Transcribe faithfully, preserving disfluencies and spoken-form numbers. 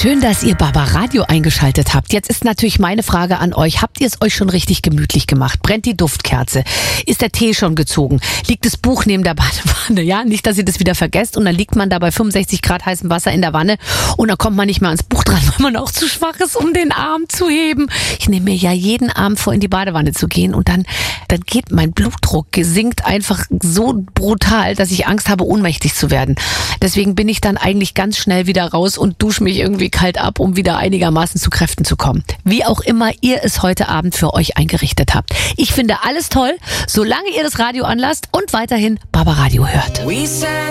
Schön, dass ihr Barbaradio eingeschaltet habt. Jetzt ist natürlich meine Frage an euch. Habt ihr es euch schon richtig gemütlich gemacht? Brennt die Duftkerze? Ist der Tee schon gezogen? Liegt das Buch neben der Badewanne? Ja, nicht, dass ihr das wieder vergesst. Und dann liegt man da bei fünfundsechzig Grad heißem Wasser in der Wanne und dann kommt man nicht mehr ans Buch dran, weil man auch zu schwach ist, um den Arm zu heben. Ich nehme mir ja jeden Abend vor, in die Badewanne zu gehen und dann, dann geht mein Blutdruck, sinkt einfach so brutal, dass ich Angst habe, ohnmächtig zu werden. Deswegen bin ich dann eigentlich ganz schnell wieder raus und dusche mich irgendwie kalt ab, um wieder einigermaßen zu Kräften zu kommen. Wie auch immer ihr es heute Abend für euch eingerichtet habt. Ich finde alles toll, solange ihr das Radio anlasst und weiterhin Barbaradio hört.